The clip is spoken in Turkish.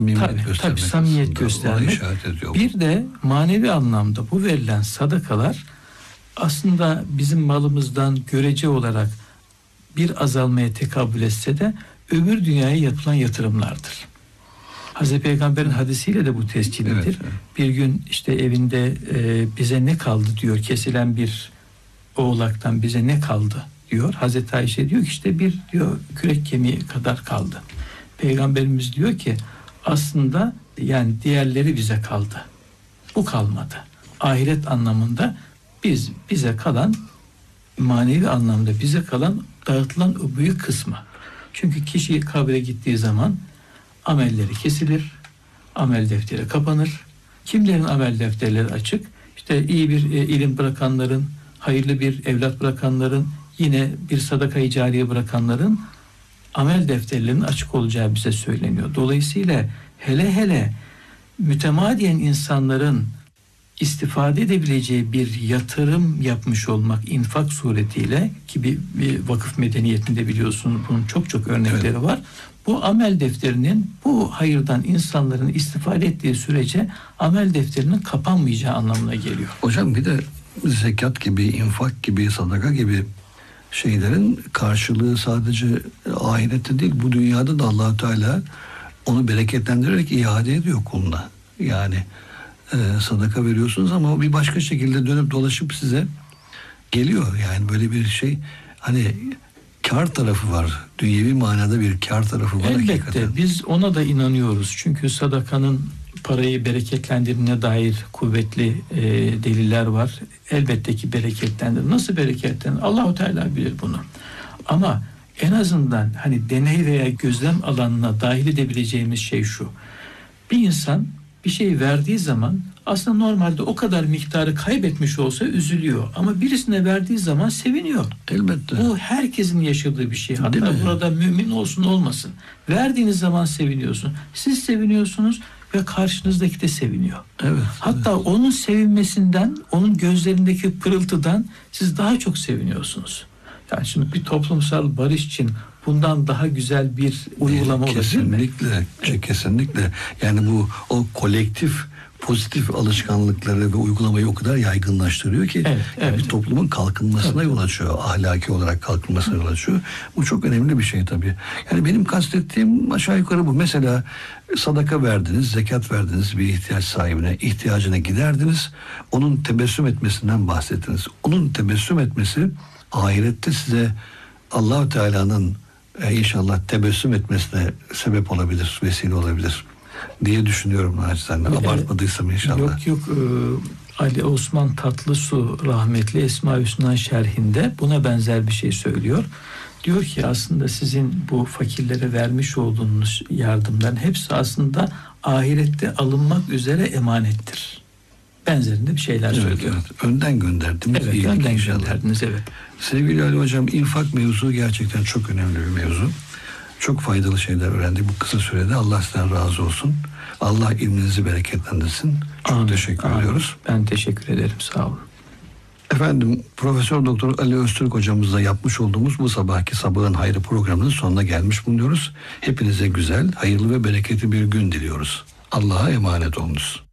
Tabii samimiyet göstermek. Bir de manevi anlamda bu verilen sadakalar aslında bizim malımızdan görece olarak bir azalmaya tekabül etse de öbür dünyaya yapılan yatırımlardır. Hazreti Peygamber'in hadisiyle de bu tescillidir. Evet. Bir gün işte evinde bize ne kaldı diyor, kesilen bir oğlaktan bize ne kaldı diyor. Hazreti Ayşe diyor ki işte bir diyor kürek kemiği kadar kaldı. Peygamberimiz diyor ki aslında yani diğerleri bize kaldı. Bu kalmadı. Ahiret anlamında bize kalan, manevi anlamda bize kalan dağıtılan o büyük kısmı. Çünkü kişi kabre gittiği zaman amelleri kesilir, amel defteri kapanır. Kimlerin amel defterleri açık? İşte iyi bir ilim bırakanların, hayırlı bir evlat bırakanların, yine bir sadaka-i cariye bırakanların amel defterlerinin açık olacağı bize söyleniyor. Dolayısıyla hele mütemadiyen insanların istifade edebileceği bir yatırım yapmış olmak infak suretiyle, ki bir vakıf medeniyetinde biliyorsunuz bunun çok örnekleri var. Bu amel defterinin, bu hayırdan insanların istifade ettiği sürece amel defterinin kapanmayacağı anlamına geliyor. Hocam bir de zekat gibi, infak gibi, sadaka gibi şeylerin karşılığı sadece ahirette değil, bu dünyada da Allah Teala onu bereketlendirerek iade ediyor kuluna. Yani sadaka veriyorsunuz ama o bir başka şekilde dönüp dolaşıp size geliyor. Yani böyle bir şey, hani kar tarafı var. Dünyevi manada bir kar tarafı var. Elbette hakikaten. Biz ona da inanıyoruz. Çünkü sadakanın parayı bereketlendirdiğine dair kuvvetli deliller var. Elbette ki bereketlendirir. Nasıl bereketlendirir? Allahu Teala bilir bunu. Ama en azından hani deney veya gözlem alanına dahil edebileceğimiz şey şu. Bir insan bir şey verdiği zaman aslında normalde o kadar miktarı kaybetmiş olsa üzülüyor. Ama birisine verdiği zaman seviniyor. Elbette. Bu herkesin yaşadığı bir şey. Hatta burada mümin olsun olmasın. Verdiğiniz zaman seviniyorsun. Siz seviniyorsunuz ve karşınızdaki de seviniyor. Evet. Hatta onun sevinmesinden, onun gözlerindeki pırıltıdan siz daha çok seviniyorsunuz. Yani şimdi bir toplumsal barış için bundan daha güzel bir uygulama olabilir mi? Kesinlikle. Yani bu o kolektif pozitif alışkanlıkları ve uygulamayı o kadar yaygınlaştırıyor ki bir toplumun kalkınmasına yol açıyor. Ahlaki olarak kalkınmasına yol açıyor. Bu çok önemli bir şey tabii. Yani benim kastettiğim aşağı yukarı bu. Mesela sadaka verdiniz, zekat verdiniz bir ihtiyaç sahibine, ihtiyacına giderdiniz. Onun tebessüm etmesinden bahsettiniz. Onun tebessüm etmesi ahirette size Allah-u Teala'nın inşallah tebessüm etmesine sebep olabilir, vesile olabilir diye düşünüyorum naçizane. Abartmadıysam inşallah. Yok. Ali Osman Tatlısu rahmetli Esma-i Hüsna şerhinde buna benzer bir şey söylüyor. Diyor ki aslında sizin bu fakirlere vermiş olduğunuz yardımların hepsi aslında ahirette alınmak üzere emanettir. Benzerinde bir şeyler söylüyor. Evet. Önden gönderdiniz. Evet, önden gönderdiniz, evet. Sevgili Ali Hocam, infak mevzu gerçekten çok önemli bir mevzu. Çok faydalı şeyler öğrendik bu kısa sürede. Allah sizden razı olsun. Allah ilminizi bereketlendirsin. Çok teşekkür ediyoruz. Ben teşekkür ederim. Sağ olun. Efendim, Profesör Doktor Ali Öztürk hocamızla yapmış olduğumuz bu sabahki Sabahın Hayrı programının sonuna gelmiş bulunuyoruz. Hepinize güzel, hayırlı ve bereketli bir gün diliyoruz. Allah'a emanet olunuz.